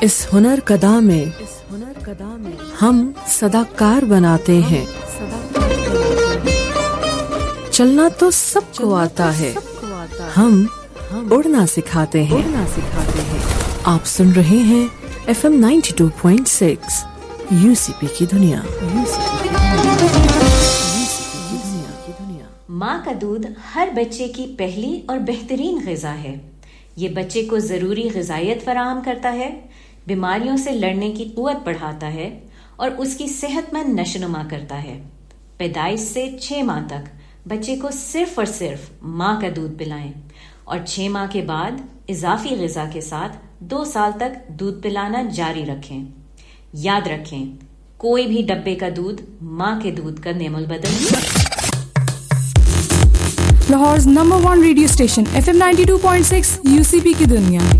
इस हुनर कदा में हम सदाकार बनाते हैं। चलना तो सबको आता है, हम उड़ना सिखाते हैं। आप सुन रहे हैं FM 92.6 UCP की दुनिया। माँ का दूध हर बच्चे की पहली और बेहतरीन ग़िज़ा है। ये बच्चे को ज़रूरी ग़िज़ाइयत फराहम करता है, बीमारियों से लड़ने की क़ुव्वत बढ़ाता है और उसकी सेहतमंद नशोनुमा करता है। पैदाइश से 6 माह तक बच्चे को सिर्फ और सिर्फ माँ का दूध पिलाएं और 6 माह के बाद इजाफी ग़िज़ा के साथ 2 साल तक दूध पिलाना जारी रखें। याद रखें, कोई भी डब्बे का दूध माँ के दूध का नेमुल बदल नहीं। Lahore number 1 radio station FM 92.6 UCP की दुनिया।